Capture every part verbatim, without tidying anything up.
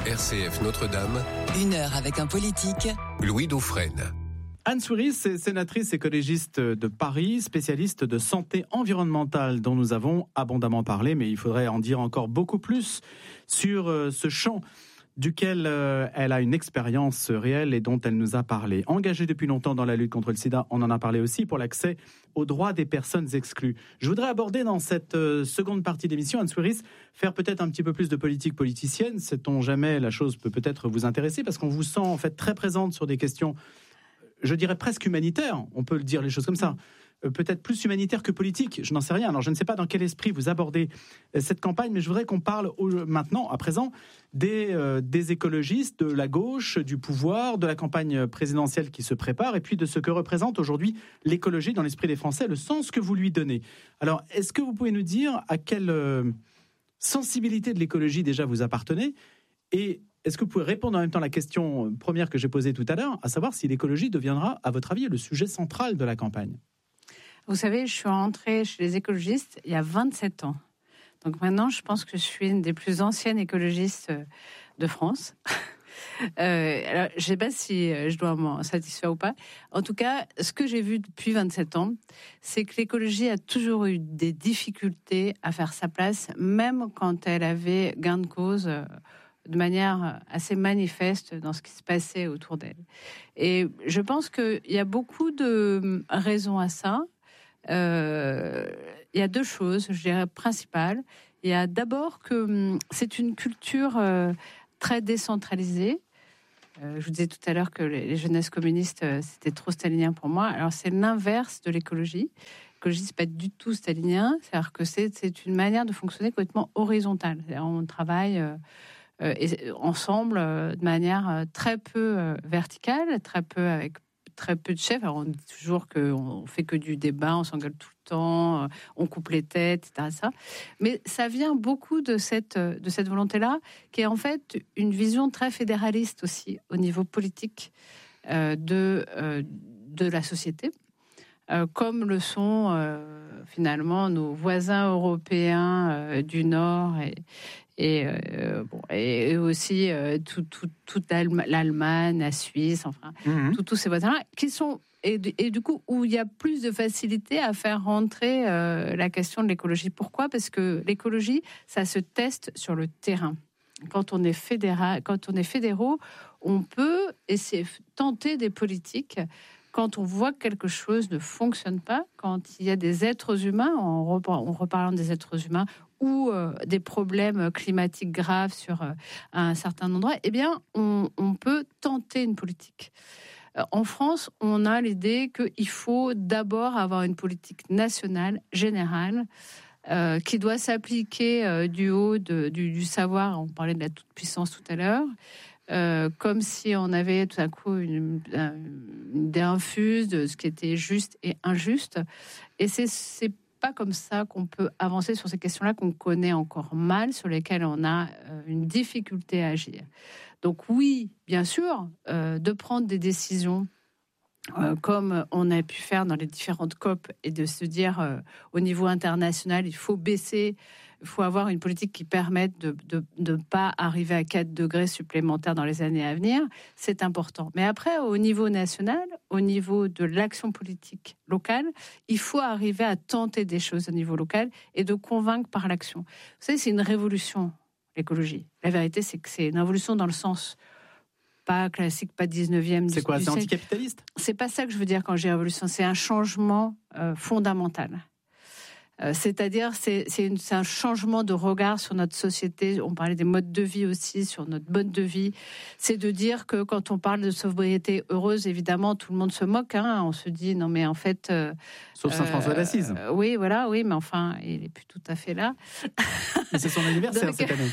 R C F Notre-Dame. Une heure avec un politique. Louis Dauphren. Anne Souris est sénatrice écologiste de Paris, spécialiste de santé environnementale dont nous avons abondamment parlé, mais il faudrait en dire encore beaucoup plus sur ce champ duquel elle a une expérience réelle et dont elle nous a parlé. Engagée depuis longtemps dans la lutte contre le sida, on en a parlé aussi pour l'accès aux droits des personnes exclues. Je voudrais aborder dans cette seconde partie d'émission, Anne Souris, faire peut-être un petit peu plus de politique politicienne. Sait-on jamais, la chose peut peut-être vous intéresser parce qu'on vous sent en fait très présente sur des questions, je dirais presque humanitaires, on peut le dire les choses comme ça. Peut-être plus humanitaire que politique, je n'en sais rien. Alors je ne sais pas dans quel esprit vous abordez cette campagne, mais je voudrais qu'on parle au, maintenant, à présent, des, euh, des écologistes, de la gauche, du pouvoir, de la campagne présidentielle qui se prépare, et puis de ce que représente aujourd'hui l'écologie dans l'esprit des Français, le sens que vous lui donnez. Alors, est-ce que vous pouvez nous dire à quelle euh, sensibilité de l'écologie déjà vous appartenez ? Et est-ce que vous pouvez répondre en même temps à la question première que j'ai posée tout à l'heure, à savoir si l'écologie deviendra, à votre avis, le sujet central de la campagne ? Vous savez, je suis rentrée chez les écologistes il y a vingt-sept ans. Donc maintenant, je pense que je suis une des plus anciennes écologistes de France. euh, alors, je ne sais pas si je dois m'en satisfaire ou pas. En tout cas, ce que j'ai vu depuis vingt-sept ans, c'est que l'écologie a toujours eu des difficultés à faire sa place, même quand elle avait gain de cause de manière assez manifeste dans ce qui se passait autour d'elle. Et je pense qu'il y a beaucoup de raisons à ça. Euh, il y a deux choses, je dirais, principales. Il y a d'abord que c'est une culture euh, très décentralisée. Euh, je vous disais tout à l'heure que les, les jeunesses communistes, euh, c'était trop stalinien pour moi. Alors, c'est l'inverse de l'écologie. L'écologie, c'est pas du tout stalinien. C'est-à-dire que c'est, c'est une manière de fonctionner complètement horizontale. C'est-à-dire, on travaille euh, euh, et, ensemble euh, de manière euh, très peu euh, verticale, très peu avec très peu de chefs. Alors on dit toujours qu'on fait que du débat, on s'engueule tout le temps, on coupe les têtes, et cetera. Ça. Mais ça vient beaucoup de cette, de cette volonté-là, qui est en fait une vision très fédéraliste aussi au niveau politique euh, de, euh, de la société, euh, comme le sont euh, finalement nos voisins européens euh, du Nord et Et, euh, bon, et aussi euh, tout, tout, toute l'Allemagne, la Suisse, enfin, mmh. tous ces voisins-là, qui sont, et, et du coup, où il y a plus de facilité à faire rentrer euh, la question de l'écologie. Pourquoi ? Parce que l'écologie, ça se teste sur le terrain. Quand on est fédéral, quand on est fédéraux, on peut essayer, tenter des politiques. Quand on voit que quelque chose ne fonctionne pas, quand il y a des êtres humains, en reparlant des êtres humains, ou euh, des problèmes climatiques graves sur euh, un certain endroit, eh bien, on, on peut tenter une politique. Euh, en France, on a l'idée qu'il faut d'abord avoir une politique nationale, générale, euh, qui doit s'appliquer euh, du haut de, du, du savoir. On parlait de la toute-puissance tout à l'heure. Euh, comme si on avait tout à coup une, une idée infuse de ce qui était juste et injuste. Et c'est, c'est pas comme ça qu'on peut avancer sur ces questions-là qu'on connaît encore mal, sur lesquelles on a euh, une difficulté à agir. Donc oui, bien sûr, euh, de prendre des décisions euh, comme on a pu faire dans les différentes C O P et de se dire euh, au niveau international, il faut baisser, il faut avoir une politique qui permette de ne pas arriver à quatre degrés supplémentaires dans les années à venir, c'est important. Mais après, au niveau national, au niveau de l'action politique locale, il faut arriver à tenter des choses au niveau local et de convaincre par l'action. Vous savez, c'est une révolution, l'écologie. La vérité, c'est que c'est une révolution dans le sens pas classique, pas dix-neuvième. C'est quoi, c'est siècle. Anticapitaliste ? C'est pas ça que je veux dire quand je dis révolution, c'est un changement euh, fondamental. Euh, c'est-à-dire, c'est, c'est, une, c'est un changement de regard sur notre société. On parlait des modes de vie aussi, sur notre mode de vie. C'est de dire que quand on parle de sobriété heureuse, évidemment, tout le monde se moque. Hein. On se dit, non mais en fait... Euh, Sauf Saint François d'Assise. Euh, oui, voilà, oui, mais enfin, il n'est plus tout à fait là. Mais c'est son anniversaire Donc, cette année.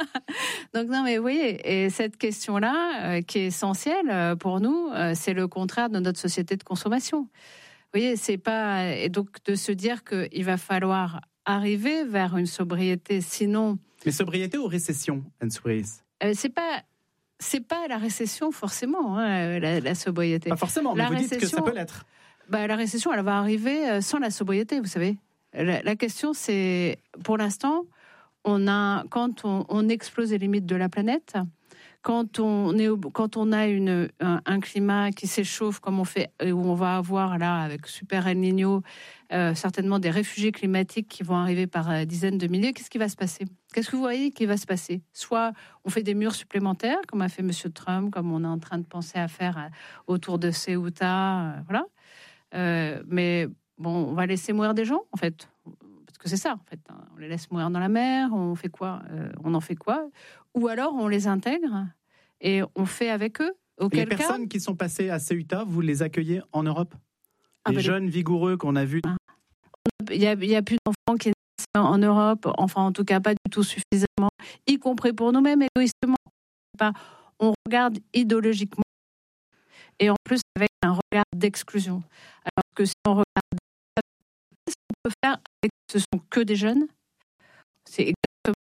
Donc non, mais vous voyez, et cette question-là, euh, qui est essentielle pour nous, euh, c'est le contraire de notre société de consommation. Vous voyez, c'est pas... Et donc, de se dire qu'il va falloir arriver vers une sobriété, sinon... Mais sobriété ou récession, Anne Souris ? euh, C'est pas... C'est pas la récession, forcément, hein, la, la sobriété. Pas forcément, mais la vous dites que ça peut l'être. Bah, la récession, elle va arriver sans la sobriété, vous savez. La, la question, c'est... Pour l'instant, on a, quand on, on explose les limites de la planète, Quand on, est, quand on a une, un, un climat qui s'échauffe comme on fait, où on va avoir là avec Super El Niño, euh, certainement des réfugiés climatiques qui vont arriver par euh, dizaines de milliers, qu'est-ce qui va se passer ? Qu'est-ce que vous voyez qui va se passer ? Soit on fait des murs supplémentaires, comme a fait M. Trump, comme on est en train de penser à faire à, autour de Ceuta, euh, voilà. Euh, mais bon, on va laisser mourir des gens, en fait. Parce que c'est ça, en fait. On les laisse mourir dans la mer, on fait quoi ? euh, On en fait quoi ? Ou alors on les intègre et on fait avec eux. Les personnes cas, qui sont passées à Ceuta, vous les accueillez en Europe ? ah Les bah jeunes les... vigoureux qu'on a vus. Il n'y a, il y a plus d'enfants qui naissent en Europe, enfin en tout cas pas du tout suffisamment, y compris pour nous-mêmes, égoïstement. On regarde idéologiquement et en plus avec un regard d'exclusion. Alors que si on regarde, qu'est-ce qu'on peut faire avec ce sont que des jeunes ? C'est exactement.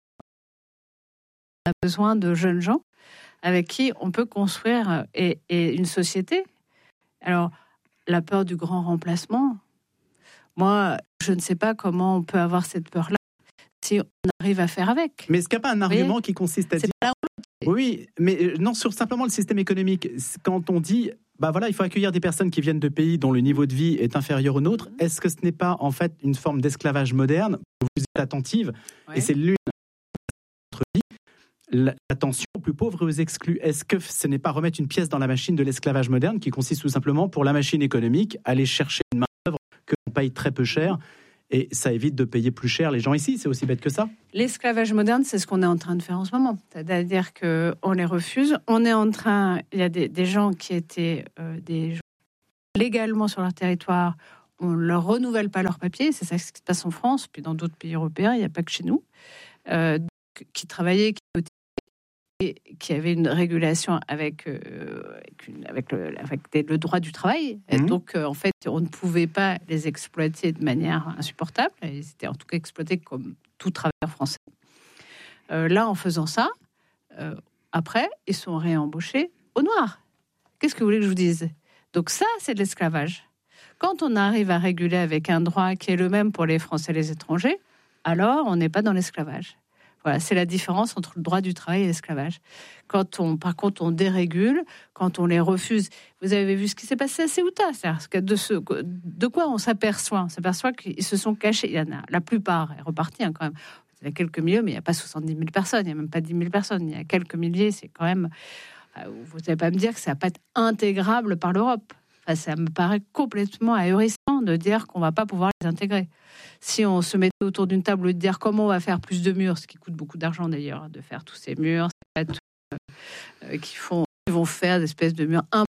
On a besoin de jeunes gens avec qui on peut construire et, et une société. Alors, la peur du grand remplacement, moi, je ne sais pas comment on peut avoir cette peur-là si on arrive à faire avec. Mais est-ce qu'il n'y a pas un argument qui consiste à c'est dire... Pas oui, mais non, sur simplement le système économique. Quand on dit, bah voilà, il faut accueillir des personnes qui viennent de pays dont le niveau de vie est inférieur au nôtre, est-ce que ce n'est pas en fait une forme d'esclavage moderne ? Vous êtes attentive, ouais. Et c'est l'une de notre vie. L'attention aux plus pauvres et aux exclus. Est-ce que ce n'est pas remettre une pièce dans la machine de l'esclavage moderne qui consiste tout simplement pour la machine économique à aller chercher une main-d'œuvre que l'on paye très peu cher et ça évite de payer plus cher les gens ici, c'est aussi bête que ça. L'esclavage moderne, c'est ce qu'on est en train de faire en ce moment. C'est-à-dire qu'on les refuse. On est en train... Il y a des, des gens qui étaient euh, des gens légalement sur leur territoire. On ne leur renouvelle pas leurs papiers. C'est ça qui se passe en France, puis dans d'autres pays européens. Il n'y a pas que chez nous. Euh, qui travaillaient, qui qui avait une régulation avec, euh, avec, une, avec, le, avec des, le droit du travail. Mmh. Et donc, euh, en fait, on ne pouvait pas les exploiter de manière insupportable. Ils étaient en tout cas exploités comme tout travailleur français. Euh, là, en faisant ça, euh, après, ils sont réembauchés au noir. Qu'est-ce que vous voulez que je vous dise ? Donc ça, c'est de l'esclavage. Quand on arrive à réguler avec un droit qui est le même pour les Français et les étrangers, alors on n'est pas dans l'esclavage. Voilà, c'est la différence entre le droit du travail et l'esclavage. Quand on, par contre, on dérégule, quand on les refuse. Vous avez vu ce qui s'est passé à Ceuta, c'est-à-dire de, ce, de quoi on s'aperçoit ? On s'aperçoit qu'ils se sont cachés. Il y en a, la plupart est repartie hein, quand même. Il y a quelques milliers, mais il n'y a pas soixante-dix mille personnes. Il n'y a même pas dix mille personnes. Il y a quelques milliers. C'est quand même. Vous n'allez pas me dire que ça va pas être intégrable par l'Europe. Enfin, ça me paraît complètement ahurissant de dire qu'on ne va pas pouvoir les intégrer. Si on se mettait autour d'une table et de dire comment on va faire plus de murs, ce qui coûte beaucoup d'argent d'ailleurs, de faire tous ces murs, ces bateaux, euh, qui, font, qui vont faire des espèces de murs imp...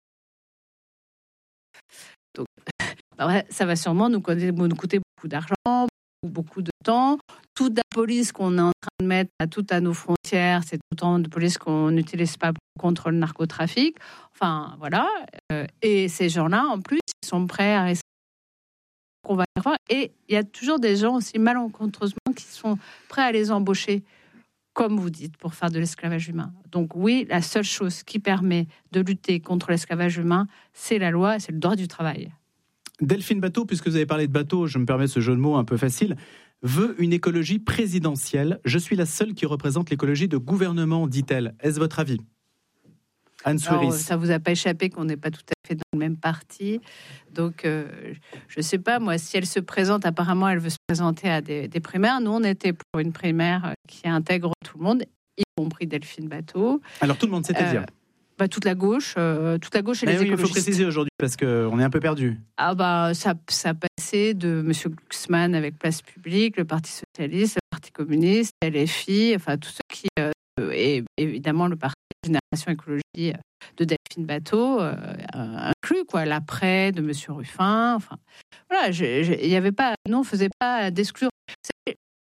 Donc, ça va sûrement nous coûter beaucoup d'argent, beaucoup de temps. Toute la police qu'on est en train de mettre à toutes à nos frontières, c'est autant de police qu'on n'utilise pas contre le narcotrafic. Enfin, voilà. Euh, et ces gens-là, en plus, ils sont prêts à rester. On va y revoir. Et il y a toujours des gens aussi malencontreusement qui sont prêts à les embaucher, comme vous dites, pour faire de l'esclavage humain. Donc oui, la seule chose qui permet de lutter contre l'esclavage humain, c'est la loi, c'est le droit du travail. Delphine Batho, puisque vous avez parlé de bateau, je me permets ce jeu de mots un peu facile, veut une écologie présidentielle. Je suis la seule qui représente l'écologie de gouvernement, dit-elle. Est-ce votre avis ? Anne Souiris. Ça vous a pas échappé qu'on n'est pas tout à fait dans le même parti. Donc, euh, je ne sais pas, moi, si elle se présente, apparemment, elle veut se présenter à des, des primaires. Nous, on était pour une primaire qui intègre tout le monde, y compris Delphine Batho. Alors, tout le monde, c'est-à-dire euh, bah, toute la gauche, euh, toute la gauche et Mais les oui, écologistes. Il faut préciser aujourd'hui, parce qu'on est un peu perdu. Ah bah, ça, ça passait de M. Glucksmann avec Place Publique, le Parti Socialiste, le Parti Communiste, L F I, enfin, tout ce qui... Euh, et évidemment, le Parti Génération Écologie de Delphine Batho, euh, inclus, quoi, l'après de M. Ruffin. Enfin, voilà, il n'y avait pas... Nous, on ne faisait pas d'exclure. C'est...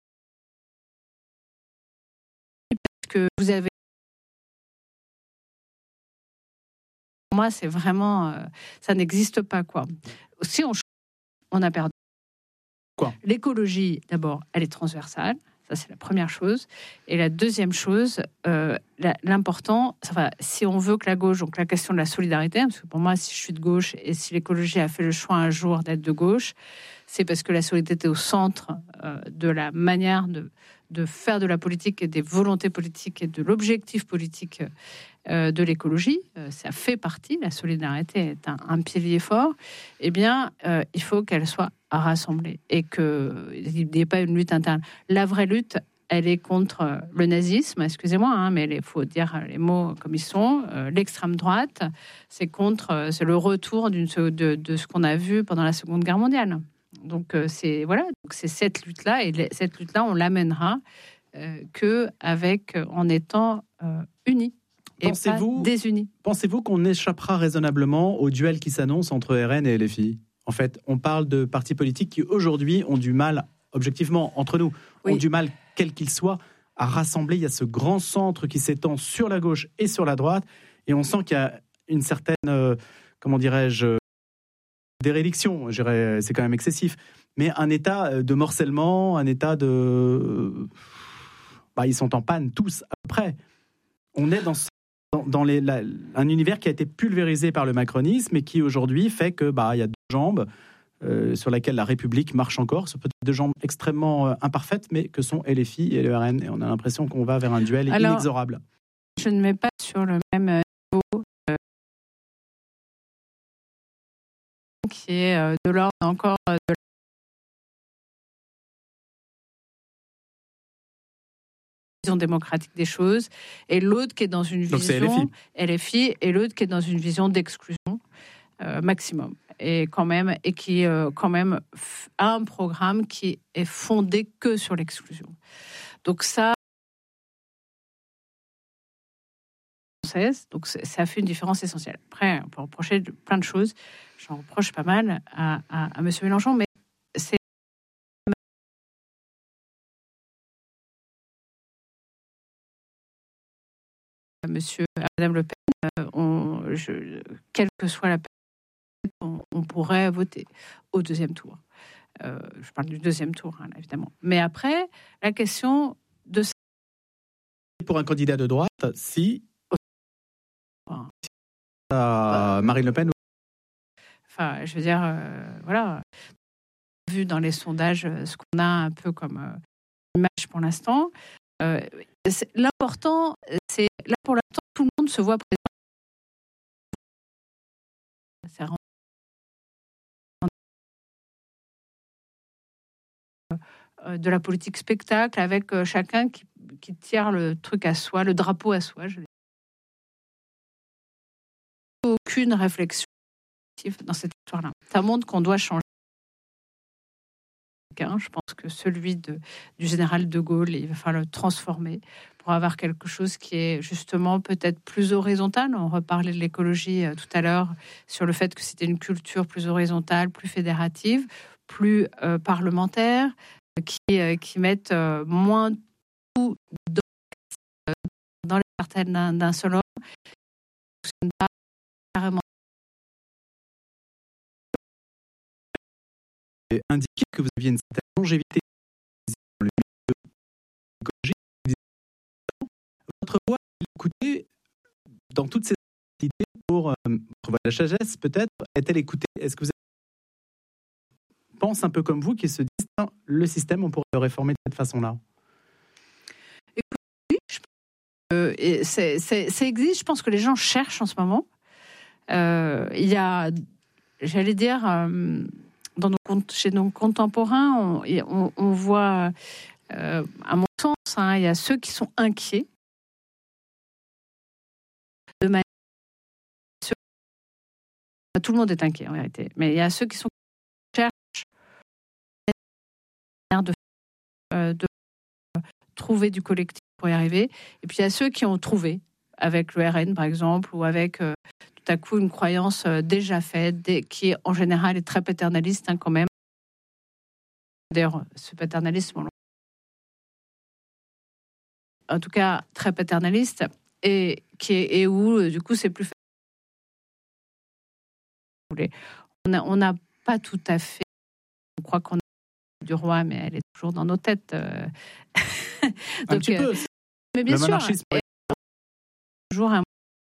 Parce que vous avez... Pour moi, c'est vraiment... Euh, ça n'existe pas, quoi. Si on on a perdu. Quoi ? L'écologie, d'abord, elle est transversale. Ça, c'est la première chose. Et la deuxième chose, euh, l'important, enfin, si on veut que la gauche, donc la question de la solidarité, parce que pour moi, si je suis de gauche et si l'écologie a fait le choix un jour d'être de gauche, c'est parce que la solidarité est au centre euh, de la manière de, de faire de la politique et des volontés politiques et de l'objectif politique euh, de l'écologie, euh, ça fait partie, la solidarité est un, un pilier fort, eh bien, euh, il faut qu'elle soit rassemblée et qu'il n'y ait pas une lutte interne. La vraie lutte, elle est contre le nazisme, excusez-moi, hein, mais il faut dire les mots comme ils sont. Euh, l'extrême droite, c'est contre, c'est le retour d'une, de, de ce qu'on a vu pendant la Seconde Guerre mondiale. Donc euh, c'est voilà, donc c'est cette lutte-là, et cette lutte-là, on l'amènera euh, que avec en étant euh, unis et pensez-vous, pas désunis. Pensez-vous qu'on échappera raisonnablement au duel qui s'annonce entre R N et L F I ? En fait, on parle de partis politiques qui aujourd'hui ont du mal, objectivement entre nous, oui. ont du mal, quel qu'il soit, à rassembler. Il y a ce grand centre qui s'étend sur la gauche et sur la droite, et on sent qu'il y a une certaine, euh, comment dirais-je, déréliction, je dirais, c'est quand même excessif, mais un état de morcellement, un état de... Bah, ils sont en panne tous après. On est dans, dans, dans les, la, un univers qui a été pulvérisé par le macronisme et qui aujourd'hui fait que bah, y a deux jambes euh, sur lesquelles la République marche encore, ce peut être deux jambes extrêmement euh, imparfaites, mais que sont L F I et le R N. Et on a l'impression qu'on va vers un duel Alors, inexorable. Je ne mets pas sur le même niveau euh, qui est euh, de l'ordre encore euh, de la vision démocratique des choses, et l'autre qui est dans une Donc vision L F I. L F I, et l'autre qui est dans une vision d'exclusion euh, maximum, et quand même et qui euh, quand même a un programme qui est fondé que sur l'exclusion. Donc ça, donc ça fait une différence essentielle. Après, on peut reprocher plein de choses. J'en reproche pas mal à, à, à M. Mélenchon, mais c'est Monsieur, Madame Le Pen, euh, on, je, quelle que soit la personne, on, on pourrait voter au deuxième tour. Euh, je parle du deuxième tour, hein, évidemment. Mais après, la question de... Pour un candidat de droite, si... Enfin, euh, Marine Le Pen... Enfin, je veux dire, euh, voilà. Vu dans les sondages ce qu'on a un peu comme euh, image pour l'instant, euh, l'important, c'est... Là, pour l'instant, tout le monde se voit président. C'est de la politique spectacle avec chacun qui, qui tire le truc à soi, le drapeau à soi. Je aucune réflexion dans cette histoire-là. Ça montre qu'on doit changer. Je pense que celui de, du général de Gaulle, il va falloir le transformer pour avoir quelque chose qui est justement peut-être plus horizontal. On reparlait de l'écologie euh, tout à l'heure sur le fait que c'était une culture plus horizontale, plus fédérative, plus euh, parlementaire, euh, qui, euh, qui mettent euh, moins tout dans, euh, dans les cartels d'un, d'un seul homme. Ce n'est pas carrément indiqué que vous aviez une certaine longévité dans le milieu écologique. Votre voix est écoutée dans toutes ces activités pour, euh, pour la sagesse, peut-être, est-elle écoutée? Est-ce que vous pensez un peu comme vous qui se disent non, le système, on pourrait le réformer de cette façon-là? Oui, je, euh, et c'est, c'est, ça existe. Je pense que les gens cherchent en ce moment. Euh, il y a, j'allais dire... Euh, Dans nos, chez nos contemporains, on, on, on voit, euh, à mon sens, hein, il y a ceux qui sont inquiets. De manière, tout le monde est inquiet en vérité, mais il y a ceux qui sont cherchent de, euh, de trouver du collectif pour y arriver, et puis il y a ceux qui ont trouvé avec le R N par exemple, ou avec euh, tout à coup une croyance euh, déjà faite, des, qui en général est très paternaliste hein, quand même. D'ailleurs, ce paternalisme, en tout cas très paternaliste, et, qui est, et où du coup c'est plus facile. On n'a pas tout à fait, on croit qu'on a du roi, mais elle est toujours dans nos têtes. Euh... Donc, un petit peu. Euh, mais bien le sûr, monarchisme, et, toujours un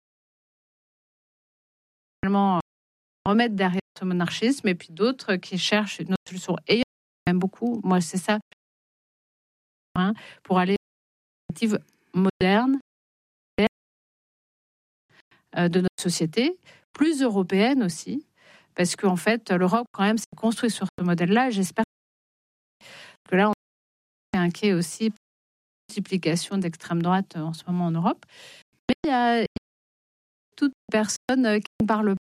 remettre derrière ce monarchisme, et puis d'autres qui cherchent une autre solution. Et il y en a même beaucoup. Moi, c'est ça. hein, pour aller vers une perspective moderne euh, de notre société, plus européenne aussi, parce qu'en fait, l'Europe, quand même, s'est construite sur ce modèle-là, et j'espère que là, on est inquiet aussi pour la multiplication d'extrême droite en ce moment en Europe. Mais il y a toutes les personnes qui ne parlent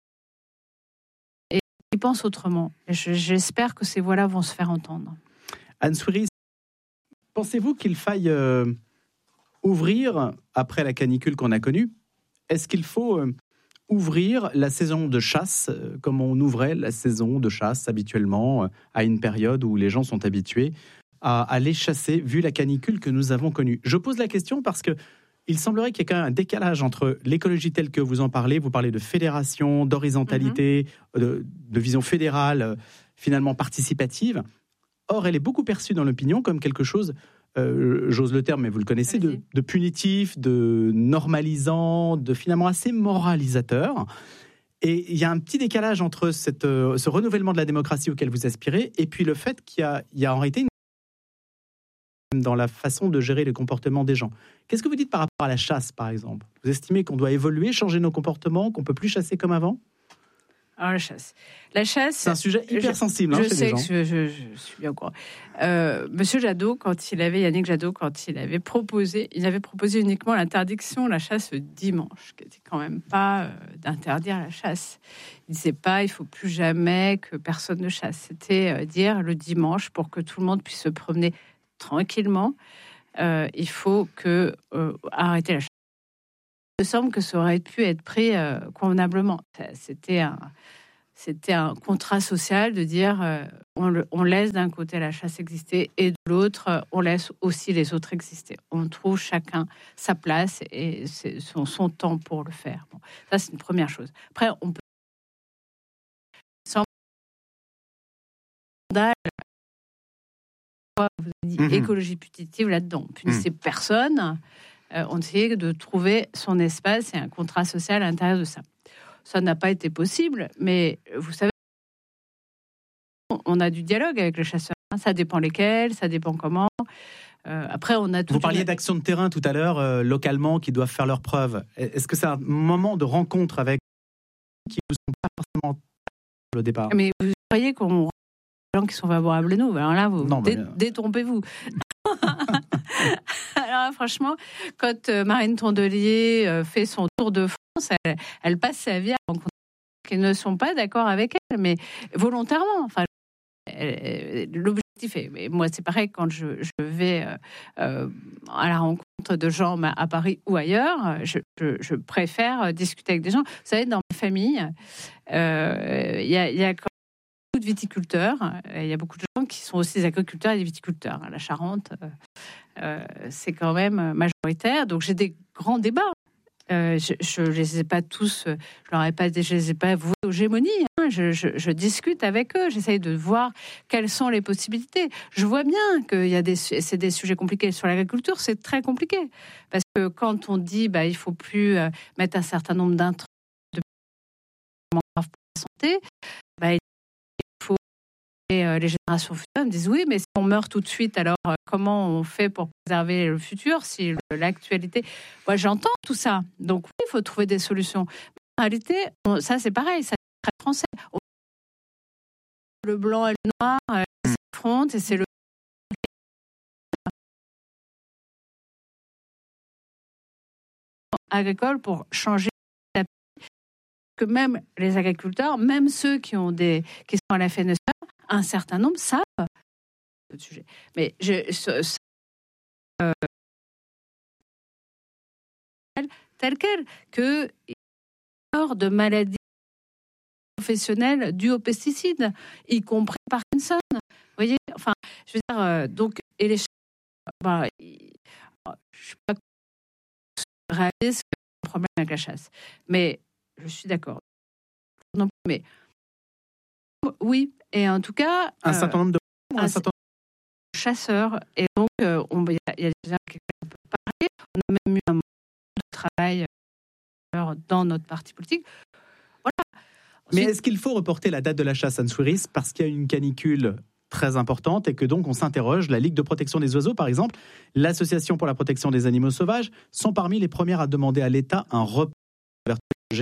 pas et qui pensent autrement. Et j'espère que ces voix-là vont se faire entendre. Anne Souiris, pensez-vous qu'il faille euh, ouvrir, après la canicule qu'on a connue, est-ce qu'il faut euh, ouvrir la saison de chasse, euh, comme on ouvrait la saison de chasse habituellement, euh, à une période où les gens sont habitués à aller chasser, vu la canicule que nous avons connue? Je pose la question parce que il semblerait qu'il y ait quand même un décalage entre l'écologie telle que vous en parlez, vous parlez de fédération, d'horizontalité, mmh. de, de vision fédérale, euh, finalement participative. Or, elle est beaucoup perçue dans l'opinion comme quelque chose, euh, j'ose le terme, mais vous le connaissez, de, de punitif, de normalisant, de finalement assez moralisateur. Et il y a un petit décalage entre cette, euh, ce renouvellement de la démocratie auquel vous aspirez et puis le fait qu'il y a, il y a en réalité une dans la façon de gérer les comportements des gens. Qu'est-ce que vous dites par rapport à la chasse, par exemple? Vous estimez qu'on doit évoluer, changer nos comportements, qu'on ne peut plus chasser comme avant? Alors, la chasse. La chasse... C'est un sujet hyper je, sensible je hein, chez sais les gens. Que je, je, je suis bien au courant. Euh, Monsieur Jadot, quand il avait, Yannick Jadot, quand il avait proposé, il avait proposé uniquement l'interdiction de la chasse le dimanche, qui n'était quand même pas euh, d'interdire la chasse. Il ne disait pas, il ne faut plus jamais que personne ne chasse. C'était euh, dire le dimanche, pour que tout le monde puisse se promener tranquillement, euh, il faut que euh, arrêter la chasse. Il me semble que ça aurait pu être pris euh, convenablement. C'était un, c'était un contrat social de dire euh, on, le, on laisse d'un côté la chasse exister et de l'autre euh, on laisse aussi les autres exister. On trouve chacun sa place et c'est son, son temps pour le faire. Bon, ça c'est une première chose. Après on peut sans vous avez dit mmh. écologie punitive là-dedans. Punissez mmh. personne. Euh, on essayait de trouver son espace et un contrat social à l'intérieur de ça. Ça n'a pas été possible, mais vous savez, on a du dialogue avec les chasseurs. Ça dépend lesquels, ça dépend comment. Euh, après, on a tout. Vous parliez une... d'actions de terrain tout à l'heure, euh, localement, qui doivent faire leurs preuves. Est-ce que c'est un moment de rencontre avec qui ne sont pas forcément au départ? Mais vous croyez qu'on les gens qui sont favorables à nous? Alors là, vous non, dé- bah... détrompez-vous. Alors franchement, quand euh, Marine Tondelier euh, fait son tour de France, elle, elle passe sa vie à rencontrer qui ne sont pas d'accord avec elle, mais volontairement. Enfin, elle, l'objectif est. Mais moi, c'est pareil quand je, je vais euh, euh, à la rencontre de gens à Paris ou ailleurs. Je, je, je préfère discuter avec des gens. Vous savez, dans ma famille, il euh, y a, y a quand de viticulteurs. Il y a beaucoup de gens qui sont aussi des agriculteurs et des viticulteurs. La Charente, euh, c'est quand même majoritaire. Donc, j'ai des grands débats. Euh, je ne les ai pas tous, je leur ai pas, je les ai pas voués aux gémonies. Hein. Je, je, je discute avec eux. J'essaye de voir quelles sont les possibilités. Je vois bien que il y a des, c'est des sujets compliqués. Sur l'agriculture, c'est très compliqué. Parce que quand on dit, bah, il faut plus euh, mettre un certain nombre d'intrants de pour la santé, bah, et euh, les générations futures me disent oui, mais si on meurt tout de suite, alors euh, comment on fait pour préserver le futur si le, l'actualité... Moi, j'entends tout ça. Donc oui, il faut trouver des solutions. Mais en réalité, on, ça c'est pareil, ça c'est très français. On... Le blanc et le noir euh, s'affrontent et c'est le agricole pour changer la... que même les agriculteurs, même ceux qui ont des qui sont à la F N S E, un certain nombre savent ce sujet. Mais je, ce, ce, euh, tel quel que hors de maladies professionnelles dues aux pesticides, y compris Parkinson. Vous voyez, enfin, je veux dire, euh, donc et les, bah, je suis pas réaliste qu'il y a un problème avec la chasse, mais je suis d'accord. Non, mais oui, et en tout cas, un euh, certain nombre de un un certain... chasseurs, et donc euh, on, il y a des gens qui peuvent parler. On a même eu un moment de travail euh, dans notre parti politique. Voilà. Ensuite, mais est-ce qu'il faut reporter la date de la chasse, Anne Souiris, parce qu'il y a une canicule très importante et que donc on s'interroge. La Ligue de protection des oiseaux, par exemple, l'Association pour la protection des animaux sauvages, sont parmi les premières à demander à l'État un report vers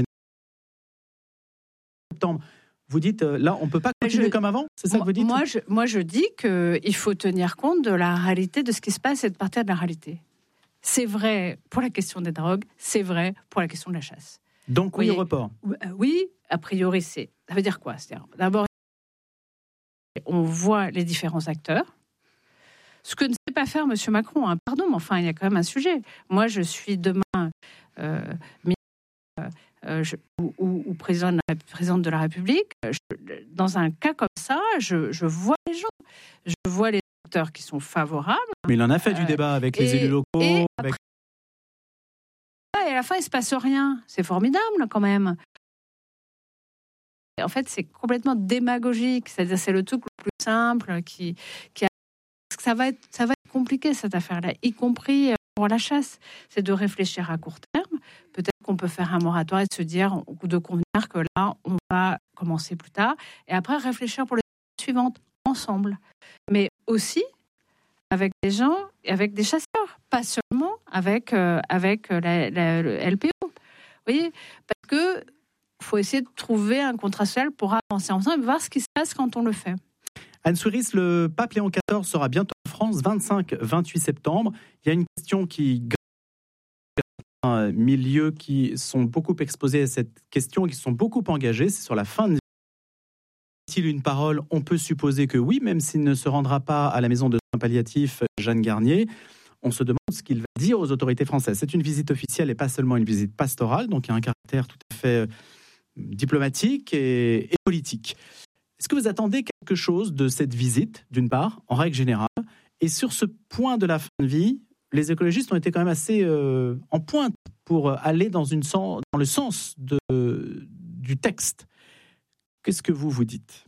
septembre. Vous dites, euh, là, on ne peut pas continuer je, comme avant? C'est ça moi, que vous dites? Moi, je, moi, je dis qu'il faut tenir compte de la réalité, de ce qui se passe et de partir de la réalité. C'est vrai pour la question des drogues, c'est vrai pour la question de la chasse. Donc oui au report? Oui, a priori, c'est, ça veut dire quoi? C'est-à-dire, d'abord, on voit les différents acteurs. Ce que ne sait pas faire M. Macron, hein. Pardon, mais enfin, il y a quand même un sujet. Moi, je suis demain euh, euh, je, ou, ou, ou président de la, présidente de la République. Je, dans un cas comme ça, je, je vois les gens. Je vois les acteurs qui sont favorables. Mais il en a fait du débat avec euh, les et, élus locaux. Et, avec... après, et à la fin, il ne se passe rien. C'est formidable, quand même. En fait, c'est complètement démagogique. C'est-à-dire, c'est le truc le plus simple qui, qui a... ça va être, ça va être compliqué cette affaire-là, y compris pour la chasse. C'est de réfléchir à court terme. Peut-être qu'on peut faire un moratoire et de se dire, de convenir que là, on va commencer plus tard, et après réfléchir pour les suivantes ensemble. Mais aussi avec des gens, avec des chasseurs, pas seulement avec euh, avec la, la, le L P O. Vous voyez, parce que il faut essayer de trouver un contrat social pour avancer ensemble et voir ce qui se passe quand on le fait. Anne Souris, le pape Léon quatorze sera bientôt en France, vingt-cinq vingt-huit septembre. Il y a une question qui un milieu qui sont beaucoup exposés à cette question, qui sont beaucoup engagés, c'est sur la fin de vie. A-t-il une parole? On peut supposer que oui, même s'il ne se rendra pas à la maison de soins palliatifs Jeanne Garnier. On se demande ce qu'il va dire aux autorités françaises. C'est une visite officielle et pas seulement une visite pastorale, donc il y a un caractère tout à fait diplomatique et, et politique. Est-ce que vous attendez quelque chose de cette visite, d'une part, en règle générale? Et sur ce point de la fin de vie, les écologistes ont été quand même assez euh, en pointe pour aller dans, une sens, dans le sens de, du texte. Qu'est-ce que vous vous dites?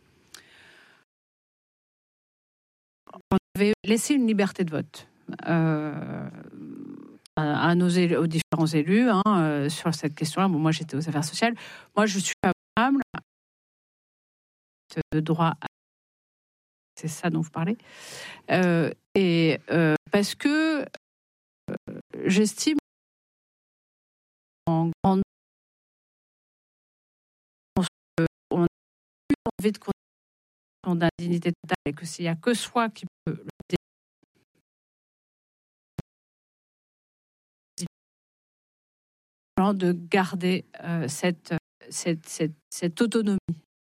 On avait laissé une liberté de vote euh, à, à nos élus, aux différents élus hein, euh, sur cette question-là. Bon, moi, j'étais aux affaires sociales. Moi, je suis favorable de droit à... C'est ça dont vous parlez. Euh, et euh, parce que euh, j'estime en grande on a plus envie de conditions d'indignité totale et que s'il n'y a que soi qui peut le de garder euh, cette, cette, cette, cette autonomie